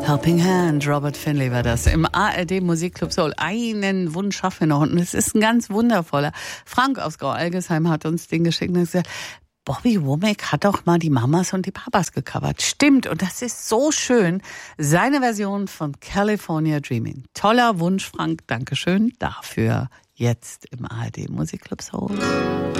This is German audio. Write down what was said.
Helping Hand, Robert Finlay war das. Im ARD Musikclub Soul. Einen Wunsch schaffen wir noch. Und es ist ein ganz wundervoller. Frank aus Grau-Algesheim hat uns den geschickt und gesagt, Bobby Womack hat doch mal die Mamas und die Papas gecovert. Stimmt, und das ist so schön. Seine Version von California Dreaming. Toller Wunsch, Frank. Dankeschön dafür. Jetzt im ARD Musikclub Soul.